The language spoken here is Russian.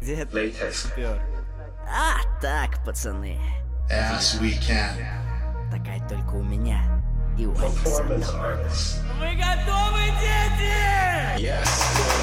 Дед Latex. пёр. А, так, пацаны. As we can. Такая только у меня и у Алекса. Performance artists. Вы готовы, дети? Yes.